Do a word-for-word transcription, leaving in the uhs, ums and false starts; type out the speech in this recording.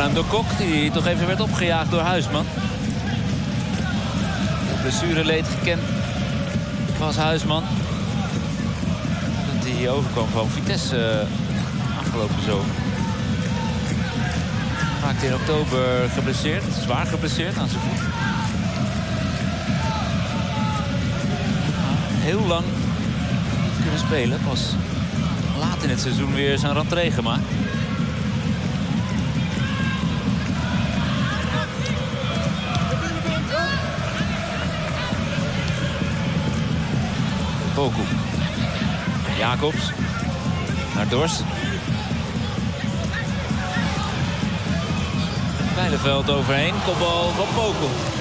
ruim door Kok, die toch even werd opgejaagd door Huisman. De blessureleed gekend was Huisman. Dat hij overkwam van Vitesse uh, afgelopen zomer. Raakte in oktober geblesseerd, zwaar geblesseerd aan zijn voet. Heel lang niet kunnen spelen, pas laat in het seizoen weer zijn rentree gemaakt. Poku. Jacobs. Naar Dorst. Bijleveld overheen. Kopbal van Poku.